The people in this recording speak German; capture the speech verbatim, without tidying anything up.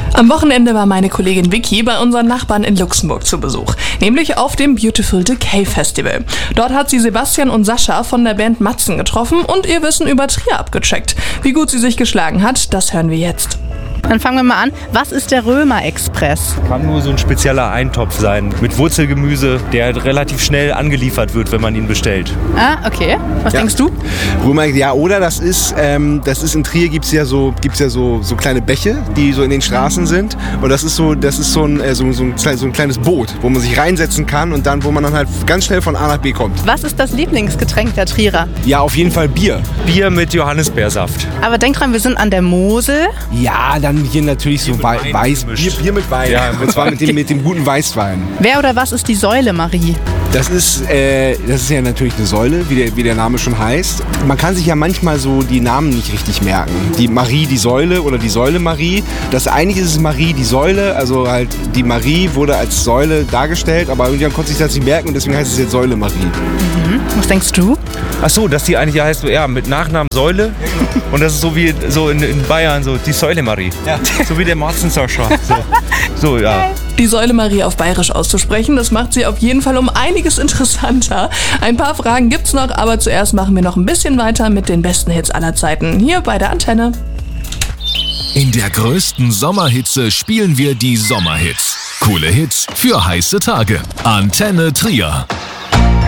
Am Wochenende war meine Kollegin Vicky bei unseren Nachbarn in Luxemburg zu Besuch, nämlich auf dem Beautiful Decay Festival. Dort hat sie Sebastian und Sascha von der Band Matzen getroffen und ihr Wissen über Trier abgecheckt. Wie gut sie sich geschlagen hat, das hören wir jetzt. Dann fangen wir mal an. Was ist der Römer-Express? Kann nur so ein spezieller Eintopf sein mit Wurzelgemüse, der relativ schnell angeliefert wird, wenn man ihn bestellt. Ah, okay. Was Ja. denkst du? Römer, ja, oder das ist, ähm, das ist in Trier gibt es ja, so, gibt's ja so, so kleine Bäche, die so in den Straßen sind. Und das ist so, das ist so ein, äh, so, so, ein, klein- so ein kleines Boot, wo man sich reinsetzen kann und dann, wo man dann halt ganz schnell von A nach B kommt. Was ist das Lieblingsgetränk der Trierer? Ja, auf jeden Fall Bier. Bier mit Johannisbeersaft. Aber denk dran, wir sind an der Mosel. Ja, dann hier natürlich so Wei- Wein Weiß, gemischt. Bier, Bier mit Wein. Ja, und zwar mit dem, mit dem guten Weißwein. Wer oder was ist die Säule Marie? Das ist, äh, das ist ja natürlich eine Säule, wie der, wie der Name schon heißt. Man kann sich ja manchmal so die Namen nicht richtig merken. Die Marie, die Säule oder die Säule Marie. Das eigentlich ist es Marie, die Säule. Also halt die Marie wurde als Säule dargestellt, aber irgendjemand konnte sich das nicht merken und deswegen heißt es jetzt Säule Marie. Was denkst du? Ach so, dass die eigentlich ja heißt, ja, mit Nachnamen Säule. Und das ist so wie so in, in Bayern, so die Säule Marie. Ja. So wie der Marzen Sascha. So, so ja. Die Säule Marie auf Bayerisch auszusprechen, das macht sie auf jeden Fall um einiges interessanter. Ein paar Fragen gibt's noch, aber zuerst machen wir noch ein bisschen weiter mit den besten Hits aller Zeiten. Hier bei der Antenne. In der größten Sommerhitze spielen wir die Sommerhits. Coole Hits für heiße Tage. Antenne Trier.